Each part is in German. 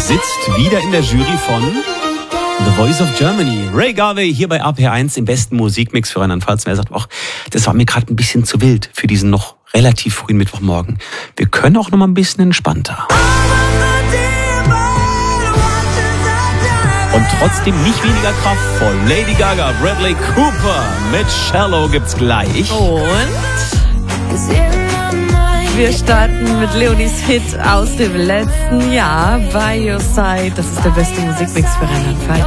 sitzt wieder in der Jury von The Voice of Germany. Ray Garvey hier bei RPR1 im besten Musikmix für Rheinland-Pfalz. Wer sagt, ach, das war mir gerade ein bisschen zu wild für diesen noch relativ frühen Mittwochmorgen. Wir können auch noch mal ein bisschen entspannter. Und trotzdem nicht weniger kraftvoll. Lady Gaga, Bradley Cooper mit Shallow gibt's gleich. Und wir starten mit Leonis Hit aus dem letzten Jahr, By Your Side. Das ist der beste Musikmix für Rheinland-Pfalz.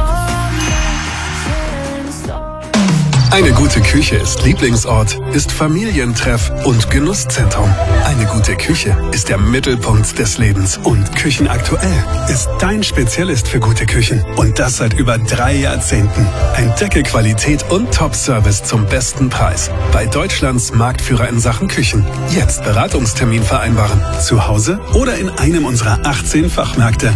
Eine gute Küche ist Lieblingsort, ist Familientreff und Genusszentrum. Eine gute Küche ist der Mittelpunkt des Lebens. Und Küchenaktuell ist dein Spezialist für gute Küchen. Und das seit über 3 Jahrzehnten. Ein Deckel Qualität und Top-Service zum besten Preis. Bei Deutschlands Marktführer in Sachen Küchen. Jetzt Beratungstermin vereinbaren. Zu Hause oder in einem unserer 18 Fachmärkte.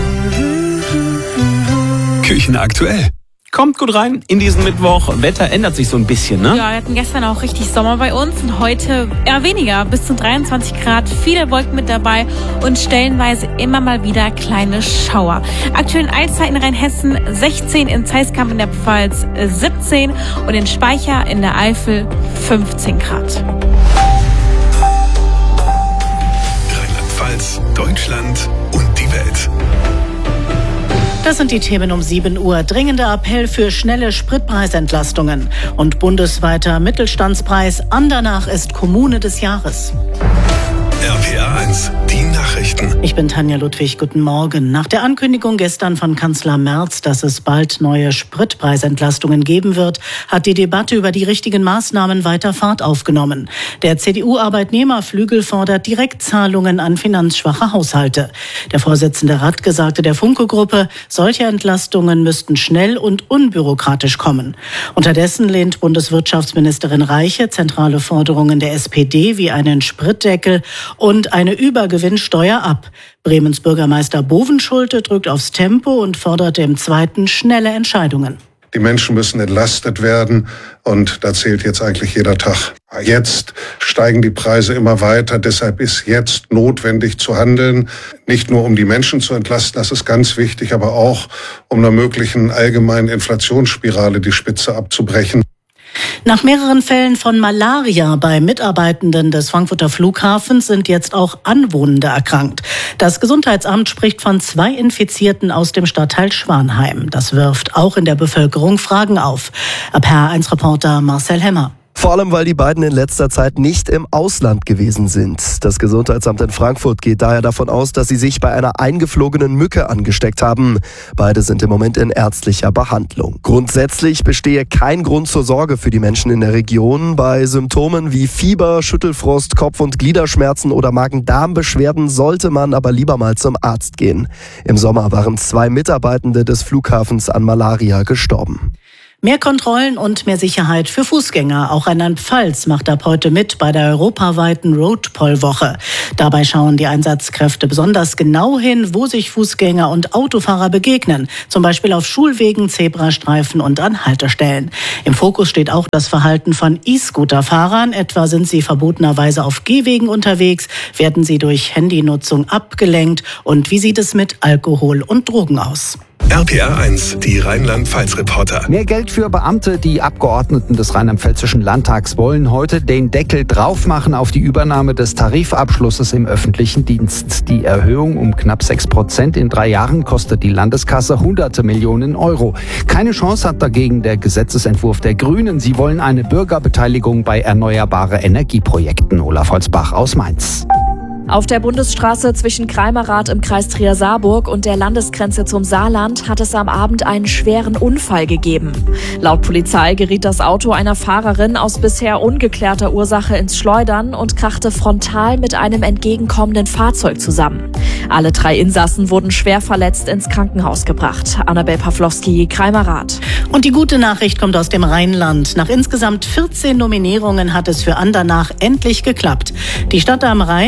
Küchenaktuell. Kommt gut rein in diesen Mittwoch. Wetter ändert sich so ein bisschen, ne? Ja, wir hatten gestern auch richtig Sommer bei uns und heute eher weniger, bis zu 23 Grad. Viele Wolken mit dabei und stellenweise immer mal wieder kleine Schauer. Aktuell in Alzey in Rheinhessen 16, in Zeiskamp in der Pfalz 17 und in Speicher in der Eifel 15 Grad. Rheinland-Pfalz, Deutschland und die Welt. Das sind die Themen um 7 Uhr. Dringender Appell für schnelle Spritpreisentlastungen und bundesweiter Mittelstandspreis. Andernach ist Kommune des Jahres. RPR1, die Nachrichten. Ich bin Tanja Ludwig, guten Morgen. Nach der Ankündigung gestern von Kanzler Merz, dass es bald neue Spritpreisentlastungen geben wird, hat die Debatte über die richtigen Maßnahmen weiter Fahrt aufgenommen. Der CDU-Arbeitnehmerflügel fordert Direktzahlungen an finanzschwache Haushalte. Der Vorsitzende Radke sagte der Funke-Gruppe, solche Entlastungen müssten schnell und unbürokratisch kommen. Unterdessen lehnt Bundeswirtschaftsministerin Reiche zentrale Forderungen der SPD wie einen Spritdeckel und eine Übergewinnsteuer ab. Bremens Bürgermeister Bovenschulte drückt aufs Tempo und forderte im Zweiten schnelle Entscheidungen. Die Menschen müssen entlastet werden und da zählt jetzt eigentlich jeder Tag. Jetzt steigen die Preise immer weiter, deshalb ist jetzt notwendig zu handeln. Nicht nur um die Menschen zu entlasten, das ist ganz wichtig, aber auch um einer möglichen allgemeinen Inflationsspirale die Spitze abzubrechen. Nach mehreren Fällen von Malaria bei Mitarbeitenden des Frankfurter Flughafens sind jetzt auch Anwohnende erkrankt. Das Gesundheitsamt spricht von 2 Infizierten aus dem Stadtteil Schwanheim. Das wirft auch in der Bevölkerung Fragen auf. RPR1-Reporter Marcel Hemmer. Vor allem, weil die beiden in letzter Zeit nicht im Ausland gewesen sind. Das Gesundheitsamt in Frankfurt geht daher davon aus, dass sie sich bei einer eingeflogenen Mücke angesteckt haben. Beide sind im Moment in ärztlicher Behandlung. Grundsätzlich bestehe kein Grund zur Sorge für die Menschen in der Region. Bei Symptomen wie Fieber, Schüttelfrost, Kopf- und Gliederschmerzen oder Magen-Darm-Beschwerden sollte man aber lieber mal zum Arzt gehen. Im Sommer waren 2 Mitarbeitende des Flughafens an Malaria gestorben. Mehr Kontrollen und mehr Sicherheit für Fußgänger. Auch Rheinland-Pfalz macht ab heute mit bei der europaweiten Roadpoll-Woche. Dabei schauen die Einsatzkräfte besonders genau hin, wo sich Fußgänger und Autofahrer begegnen. Zum Beispiel auf Schulwegen, Zebrastreifen und an Haltestellen. Im Fokus steht auch das Verhalten von E-Scooter-Fahrern. Etwa sind sie verbotenerweise auf Gehwegen unterwegs, werden sie durch Handynutzung abgelenkt. Und wie sieht es mit Alkohol und Drogen aus? RPR1, die Rheinland-Pfalz-Reporter. Mehr Geld für Beamte. Die Abgeordneten des Rheinland-Pfälzischen Landtags wollen heute den Deckel drauf machen auf die Übernahme des Tarifabschlusses im öffentlichen Dienst. Die Erhöhung um knapp 6% in 3 Jahren kostet die Landeskasse hunderte Millionen Euro. Keine Chance hat dagegen der Gesetzesentwurf der Grünen. Sie wollen eine Bürgerbeteiligung bei erneuerbare Energieprojekten. Olaf Holzbach aus Mainz. Auf der Bundesstraße zwischen Kreimerath im Kreis Trier-Saarburg und der Landesgrenze zum Saarland hat es am Abend einen schweren Unfall gegeben. Laut Polizei geriet das Auto einer Fahrerin aus bisher ungeklärter Ursache ins Schleudern und krachte frontal mit einem entgegenkommenden Fahrzeug zusammen. Alle 3 Insassen wurden schwer verletzt ins Krankenhaus gebracht. Annabel Pawlowski, Kreimerath. Und die gute Nachricht kommt aus dem Rheinland. Nach insgesamt 14 Nominierungen hat es für Andernach endlich geklappt. Die Stadt am Rhein ist beim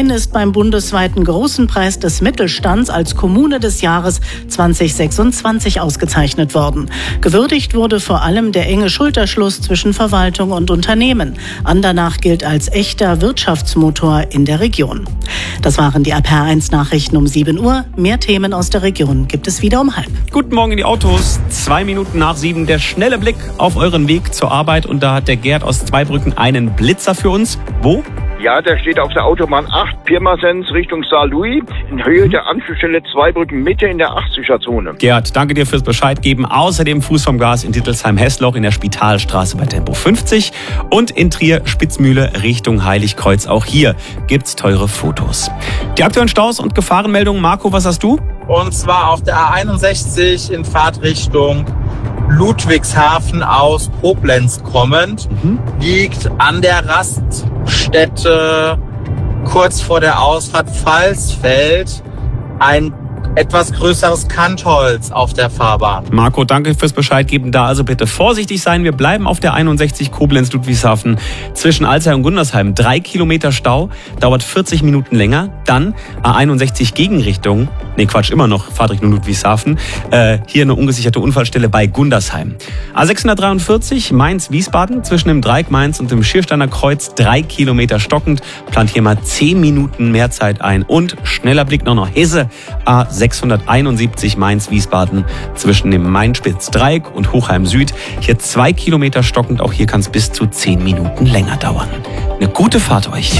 beim bundesweiten Großen Preis des Mittelstands als Kommune des Jahres 2026 ausgezeichnet worden. Gewürdigt wurde vor allem der enge Schulterschluss zwischen Verwaltung und Unternehmen. Andernach gilt als echter Wirtschaftsmotor in der Region. Das waren die RPR1 Nachrichten um 7 Uhr. Mehr Themen aus der Region gibt es wieder um 6:30. Guten Morgen in die Autos. 2 Minuten nach 7. Der schnelle Blick auf euren Weg zur Arbeit. Und da hat der Gerd aus Zweibrücken einen Blitzer für uns. Wo? Ja, der steht auf der Autobahn 8, Pirmasens Richtung Saarlouis, in Höhe der Anschlussstelle Zweibrücken Mitte in der 80er-Zone. Gerd, danke dir fürs Bescheid geben. Außerdem Fuß vom Gas in Dittelsheim-Hessloch in der Spitalstraße bei Tempo 50 und in Trier Spitzmühle Richtung Heiligkreuz. Auch hier gibt's teure Fotos. Die aktuellen Staus und Gefahrenmeldungen. Marco, was hast du? Und zwar auf der A61 in Fahrtrichtung Ludwigshafen aus Koblenz kommend, liegt an der Raststätte kurz vor der Ausfahrt Pfalzfeld ein etwas größeres Kantholz auf der Fahrbahn. Marco, danke fürs Bescheid geben. Da also bitte vorsichtig sein. Wir bleiben auf der 61 Koblenz-Ludwigshafen zwischen Alzey und Gundersheim. 3 Kilometer Stau, dauert 40 Minuten länger. Dann A61 Gegenrichtung. Immer noch Fahrtrichtung Ludwigshafen. Hier eine ungesicherte Unfallstelle bei Gundersheim. A643 Mainz-Wiesbaden zwischen dem Dreieck Mainz und dem Schiersteiner Kreuz. 3 Kilometer stockend. Plant hier mal 10 Minuten mehr Zeit ein. Und schneller Blick noch Hesse. A671 Mainz-Wiesbaden zwischen dem Main-Spitz-Dreieck und Hochheim-Süd. Hier 2 Kilometer stockend. Auch hier kann es bis zu 10 Minuten länger dauern. Eine gute Fahrt euch.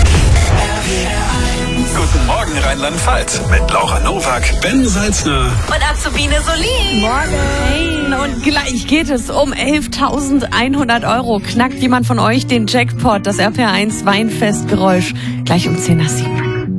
Guten Morgen Rheinland-Pfalz mit Laura Nowak, Ben Salzner Und Azubine Solin. Morgen. Und gleich geht es um 11.100 €. Knackt jemand von euch den Jackpot, das RPR1 Weinfestgeräusch. Gleich um 10 nach 7.